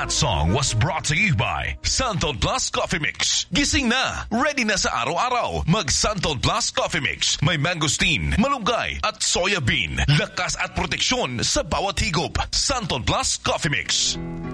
That song was brought to you by Santon Plus Coffee Mix. Gising na, ready na sa araw-araw. Mag Santon Plus Coffee Mix. May mangosteen, malunggay at soya bean. Lakas at proteksyon sa bawat higop. Santon Plus Coffee Mix.